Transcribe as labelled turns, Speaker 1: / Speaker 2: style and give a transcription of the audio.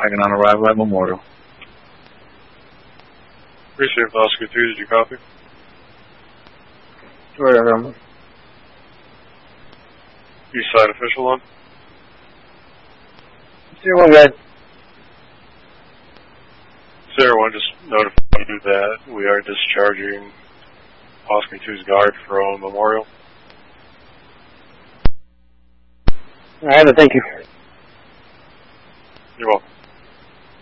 Speaker 1: Wagon on arrival at Memorial.
Speaker 2: Precinct Oscar 2, did you copy?
Speaker 3: Sure,
Speaker 2: East side official on?
Speaker 3: 01 guys.
Speaker 2: Sierra 1, just notify you that we are discharging Oscar 2's guard from Memorial.
Speaker 3: Alright, thank you.
Speaker 2: You're welcome.